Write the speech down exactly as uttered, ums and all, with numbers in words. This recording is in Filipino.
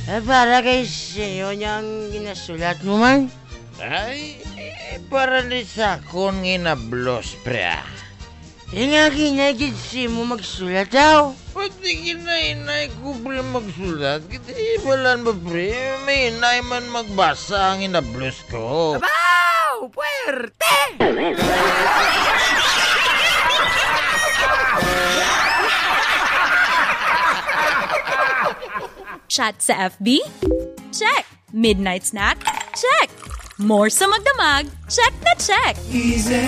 Eh, para kay sa'yo niyang ginasulat mo man? Ay, eh, para ni sakon nginablos, pre. Eh nga ginagid si mo magsulat daw. Pati ginainay ko, pre, magsulat. Kasi balan ba, pre? May inay man magbasa ang inablos ko. Abaw! Puwerte! Chat sa F B? Check! Midnight snack? Check! More sa magdamag? Check na check! Easy